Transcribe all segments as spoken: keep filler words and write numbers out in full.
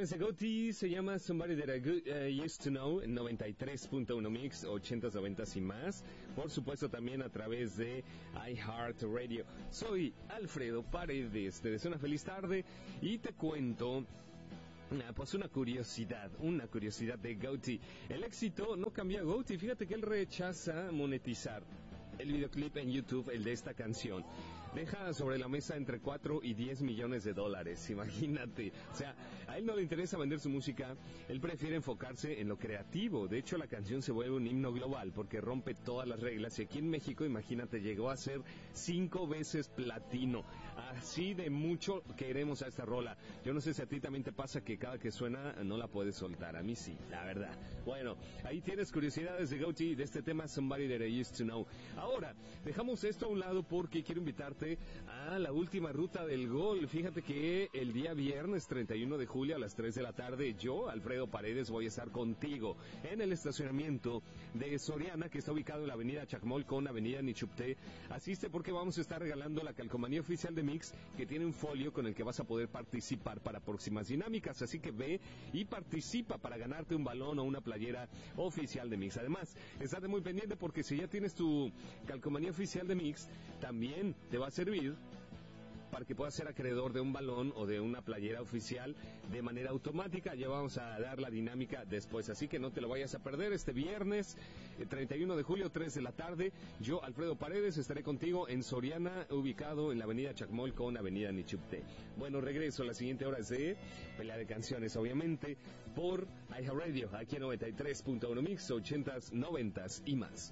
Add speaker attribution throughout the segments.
Speaker 1: de Gauti, se llama Somebody That I Go- uh, Used to Know, en noventa y tres punto uno Mix, ochentas, noventas y más. Por supuesto también a través de iHeartRadio. Soy Alfredo Paredes, te deseo una feliz tarde y te cuento... Ah, pues una curiosidad, una curiosidad de Gauti. El éxito no cambia a Gauti, fíjate que él rechaza monetizar el videoclip en YouTube, el de esta canción. Deja sobre la mesa entre cuatro y diez millones de dólares, imagínate. O sea, a él no le interesa vender su música, él prefiere enfocarse en lo creativo. De hecho, la canción se vuelve un himno global porque rompe todas las reglas. Y aquí en México, imagínate, llegó a ser cinco veces platino. Así de mucho queremos a esta rola. Yo no sé si a ti también te pasa que cada que suena no la puedes soltar. A mí sí, la verdad. Bueno, ahí tienes curiosidades de Gauti de este tema Somebody That I Used to Know. Ahora, dejamos esto a un lado porque quiero invitarte a la última ruta del gol. Fíjate que el día viernes treinta y uno de julio a las tres de la tarde, yo, Alfredo Paredes, voy a estar contigo en el estacionamiento de Soriana, que está ubicado en la avenida Chacmol con avenida Nichupté. Asiste porque vamos a estar regalando la calcomanía oficial de Mix, que tiene un folio con el que vas a poder participar para próximas dinámicas. Así que ve y participa para ganarte un balón o una playera oficial de Mix. Además, estate muy pendiente porque si ya tienes tu calcomanía oficial de Mix, también te va a servir para que puedas ser acreedor de un balón o de una playera oficial de manera automática. Ya vamos a dar la dinámica después, así que no te lo vayas a perder este viernes treinta y uno de julio, tres de la tarde. Yo, Alfredo Paredes, estaré contigo en Soriana, ubicado en la avenida Chacmol con avenida Nichupté. Bueno, regreso a la siguiente hora de pelea de canciones, obviamente por iHeartRadio, aquí en noventa y tres punto uno Mix, ochentas, noventas y más.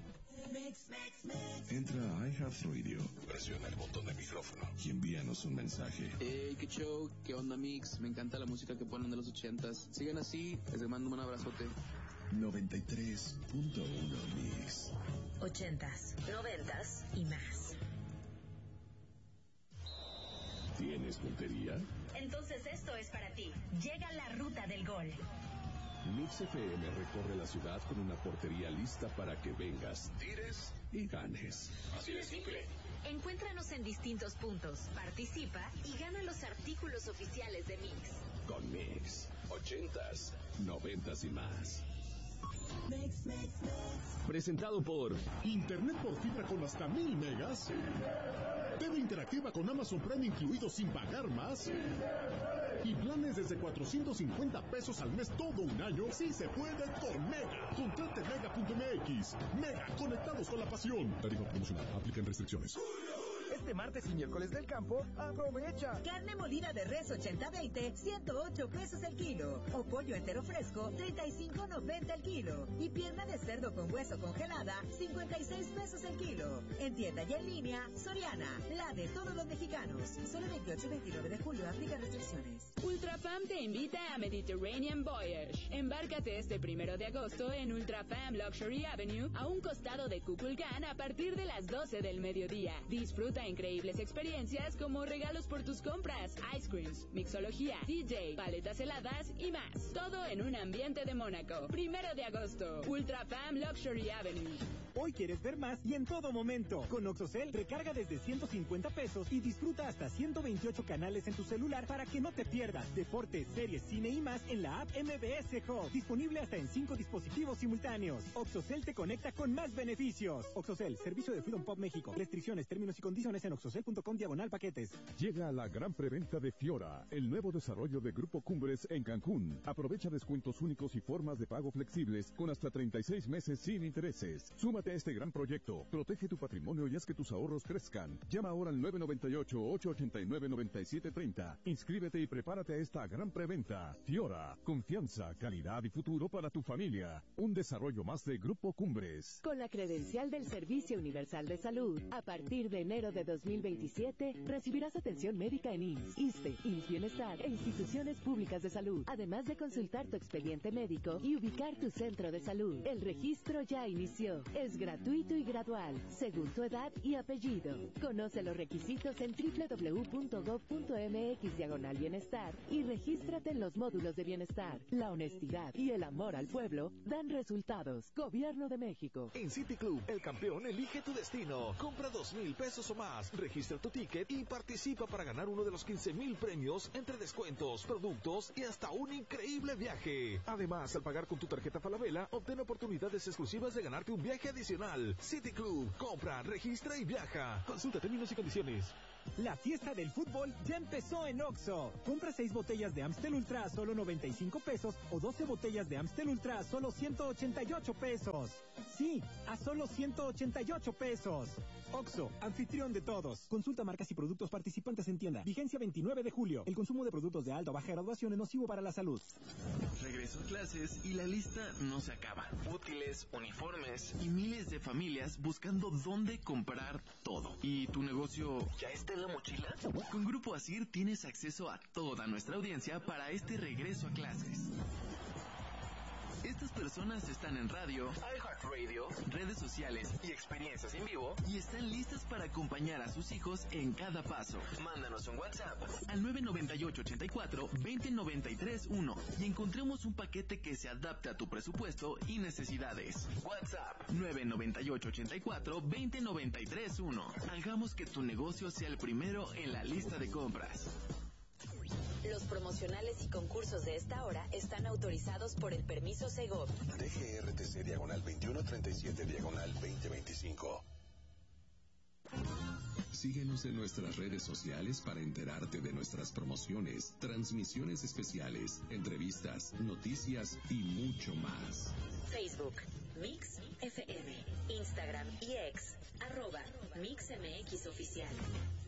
Speaker 2: Entra a iHeartRadio, presiona el botón de micrófono y envíanos un mensaje.
Speaker 3: Hey, qué show, qué onda Mix, me encanta la música que ponen de los ochentas. Sigan así, les mando un abrazote.
Speaker 2: noventa y tres punto uno Mix.
Speaker 4: Ochentas, noventas y más.
Speaker 2: ¿Tienes puntería?
Speaker 4: Entonces esto es para ti. Llega la ruta del gol.
Speaker 2: Mix F M recorre la ciudad con una portería lista para que vengas, tires y ganes. Así de simple.
Speaker 4: Encuéntranos en distintos puntos, participa y gana los artículos oficiales de Mix.
Speaker 2: Con Mix, ochentas, noventas y más.
Speaker 5: Mix, mix, mix.
Speaker 6: Presentado por Internet por fibra con hasta mil megas. T V interactiva con Amazon Prime incluido sin pagar más. Y planes desde cuatrocientos cincuenta pesos al mes todo un año. Sí se puede con Mega. Contrate mega punto m x. Mega, conectados con la pasión. Tarifa promocional. Aplican restricciones.
Speaker 7: Este martes y miércoles del campo, aprovecha.
Speaker 8: Carne molida de res ochenta veinte, ciento ocho pesos el kilo. O pollo entero fresco, treinta y cinco noventa el kilo. Y pierna de cerdo con hueso congelada, cincuenta y seis pesos el kilo. En tienda y en línea, Soriana, la de todos los mexicanos. Solo veintiocho y veintinueve de julio, aplica restricciones.
Speaker 9: Ultrafam te invita a Mediterranean Voyage. Embárcate este primero de agosto en Ultrafam Luxury Avenue, a un costado de Kukulkan a partir de las doce del mediodía. Disfruta increíbles experiencias como regalos por tus compras, ice creams, mixología, D J, paletas heladas y más. Todo en un ambiente de Mónaco. Primero de agosto, Ultrafam Luxury Avenue.
Speaker 7: Hoy quieres ver más y en todo momento. Con Oxocel, recarga desde ciento cincuenta pesos y disfruta hasta ciento veintiocho canales en tu celular para que no te pierdas deportes, series, cine y más en la app M B S Hub. Disponible hasta en cinco dispositivos simultáneos. Oxocel te conecta con más beneficios. Oxocel, servicio de Freedom Pop México. Restricciones, términos y condiciones en oxocel punto com diagonal paquetes.
Speaker 10: Llega la gran preventa de Fiora, el nuevo desarrollo de Grupo Cumbres en Cancún. Aprovecha descuentos únicos y formas de pago flexibles con hasta treinta y seis meses sin intereses. Súmate a este gran proyecto. Protege tu patrimonio y haz que tus ahorros crezcan. Llama ahora al nueve nueve ocho, ocho ocho nueve, nueve siete tres cero. Inscríbete y prepárate a esta gran preventa. Fiora, confianza, calidad y futuro para tu familia. Un desarrollo más de Grupo Cumbres.
Speaker 11: Con la credencial del Servicio Universal de Salud, a partir de enero de dos mil veintisiete, recibirás atención médica en I M S S, ISSSTE, I M S S Bienestar e instituciones públicas de salud, además de consultar tu expediente médico y ubicar tu centro de salud. El registro ya inició. Es Es gratuito y gradual, según tu edad y apellido. Conoce los requisitos en doble u doble u doble u punto gob punto eme equis diagonal bienestar y regístrate en los módulos de bienestar. La honestidad y el amor al pueblo dan resultados. Gobierno de México.
Speaker 12: En City Club, el campeón elige tu destino. Compra dos mil pesos o más, registra tu ticket y participa para ganar uno de los quince mil premios entre descuentos, productos y hasta un increíble viaje. Además, al pagar con tu tarjeta Falabella, obtén oportunidades exclusivas de ganarte un viaje adicional. City Club, compra, registra y viaja. Consulta términos y condiciones.
Speaker 7: La fiesta del fútbol ya empezó en Oxxo. Compra seis botellas de Amstel Ultra a solo noventa y cinco pesos o doce botellas de Amstel Ultra a solo ciento ochenta y ocho pesos. Sí, a solo ciento ochenta y ocho pesos. Oxxo, anfitrión de todos. Consulta marcas y productos participantes en tienda. Vigencia veintinueve de julio. El consumo de productos de alta o baja graduación es nocivo para la salud.
Speaker 13: Regreso a clases y la lista no se acaba. Útiles, uniformes y miles de familias buscando dónde comprar todo. ¿Y tu negocio ya está en la mochila? Con Grupo Asir tienes acceso a toda nuestra audiencia para este regreso a clases. Estas personas están en radio, iHeartRadio, redes sociales y experiencias en vivo y están listas para acompañar a sus hijos en cada paso. Mándanos un WhatsApp al nueve nueve ocho, ocho cuatro, dos cero nueve tres uno y encontremos un paquete que se adapte a tu presupuesto y necesidades. WhatsApp nueve nueve ocho, ocho cuatro, dos cero nueve tres uno. Hagamos que tu negocio sea el primero en la lista de compras.
Speaker 4: Los promocionales y concursos de esta hora están autorizados por el permiso Segov.
Speaker 2: D G R T C diagonal veintiuno treinta y siete diagonal veinte veinticinco. Síguenos en nuestras redes sociales para enterarte de nuestras promociones, transmisiones especiales, entrevistas, noticias y mucho más.
Speaker 4: Facebook, Mix F M, Instagram y X, arroba Mix M X Oficial.